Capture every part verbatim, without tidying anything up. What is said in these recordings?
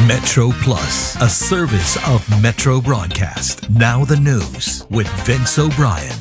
Metro Plus, a service of Metro Broadcast. Now the news with Vince O'Brien.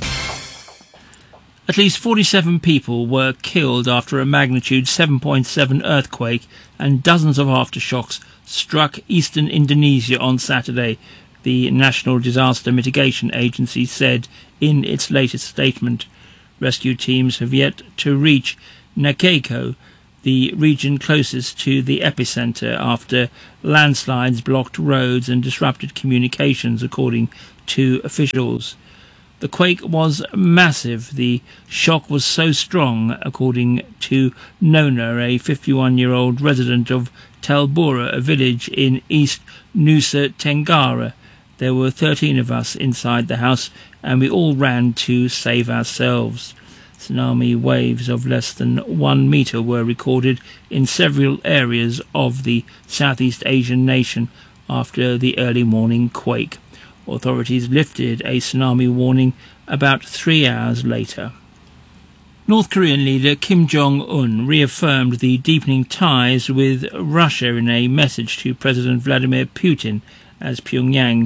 At least forty-seven people were killed after a magnitude seven point seven earthquake and dozens of aftershocks struck eastern Indonesia on Saturday, the National Disaster Mitigation Agency said in its latest statement. Rescue teams have yet to reach Nakeko, the region closest to the epicentre, after landslides blocked roads and disrupted communications, according to officials. The quake was massive. The shock was so strong, according to Nona, a fifty-one-year-old resident of Telbura, a village in East Nusa Tenggara. There were thirteen of us inside the house, and we all ran to save ourselves. Tsunami waves of less than one metre were recorded in several areas of the Southeast Asian nation after the early morning quake. Authorities lifted a tsunami warning about three hours later. North Korean leader Kim Jong-un reaffirmed the deepening ties with Russia in a message to President Vladimir Putin as Pyongyang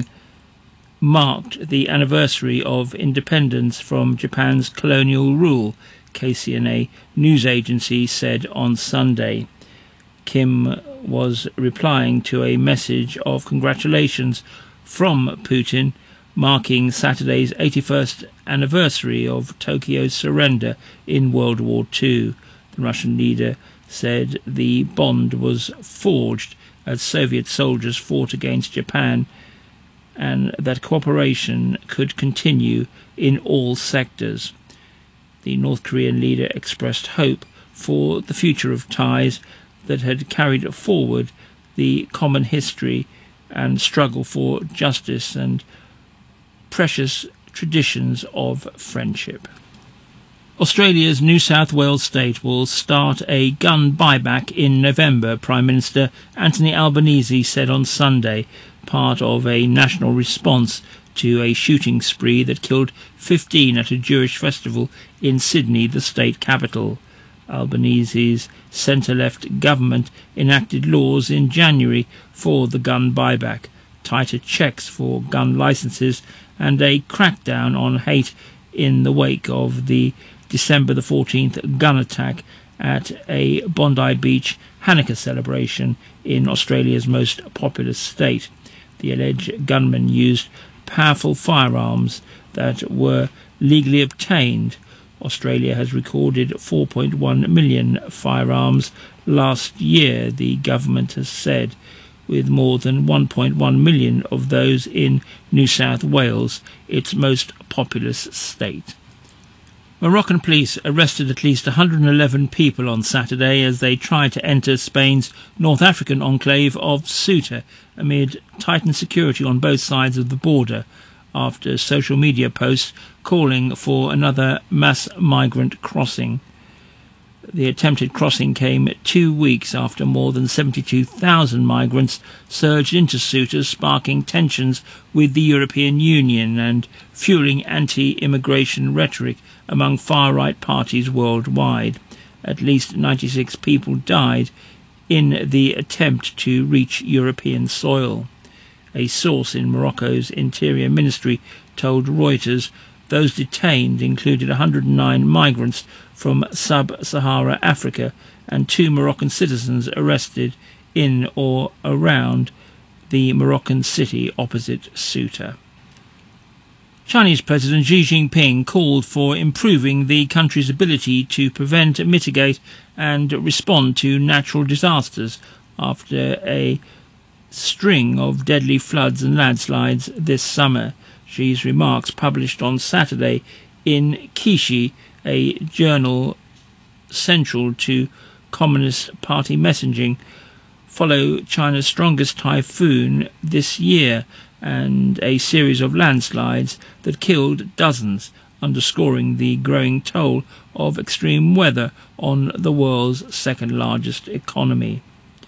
marked the anniversary of independence from Japan's colonial rule, K C N A news agency said on Sunday. Kim was replying to a message of congratulations from Putin, marking Saturday's eighty-first anniversary of Tokyo's surrender in World War Two. The Russian leader said the bond was forged as Soviet soldiers fought against Japan, and that cooperation could continue in all sectors. The North Korean leader expressed hope for the future of ties that had carried forward the common history and struggle for justice and precious traditions of friendship. Australia's New South Wales state will start a gun buyback in November, Prime Minister Anthony Albanese said on Sunday, part of a national response to a shooting spree that killed fifteen at a Jewish festival in Sydney, the state capital. Albanese's centre-left government enacted laws in January for the gun buyback, tighter checks for gun licences and a crackdown on hate in the wake of the December the fourteenth gun attack at a Bondi Beach Hanukkah celebration in Australia's most populous state. The alleged gunman used powerful firearms that were legally obtained. Australia has recorded four point one million firearms last year, the government has said, with more than one point one million of those in New South Wales, its most populous state. Moroccan police arrested at least one hundred eleven people on Saturday as they tried to enter Spain's North African enclave of Ceuta amid tightened security on both sides of the border, after social media posts calling for another mass migrant crossing. The attempted crossing came two weeks after more than seventy-two thousand migrants surged into Ceuta, sparking tensions with the European Union and fueling anti-immigration rhetoric among far-right parties worldwide. At least ninety-six people died in the attempt to reach European soil. A source in Morocco's Interior Ministry told Reuters those detained included one hundred nine migrants from sub-Sahara Africa and two Moroccan citizens arrested in or around the Moroccan city opposite Ceuta. Chinese President Xi Jinping called for improving the country's ability to prevent, mitigate and respond to natural disasters after a string of deadly floods and landslides this summer. Xi's remarks, published on Saturday in Qishi, a journal central to Communist Party messaging, follow China's strongest typhoon this year and a series of landslides that killed dozens, underscoring the growing toll of extreme weather on the world's second-largest economy.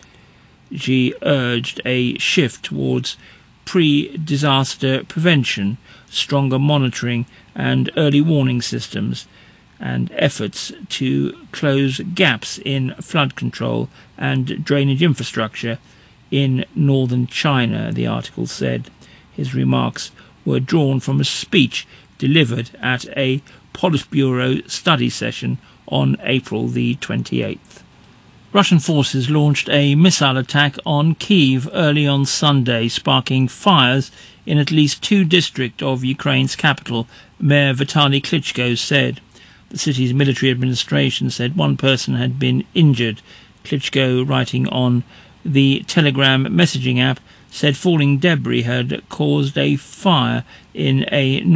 Xi urged a shift towards pre-disaster prevention, stronger monitoring and early warning systems, and efforts to close gaps in flood control and drainage infrastructure in northern China, the article said. His remarks were drawn from a speech delivered at a Politburo study session on April the twenty-eighth. Russian forces launched a missile attack on Kyiv early on Sunday, sparking fires in at least two districts of Ukraine's capital, Mayor Vitaly Klitschko said. The city's military administration said one person had been injured. Klitschko, writing on the Telegram messaging app, said falling debris had caused a fire in a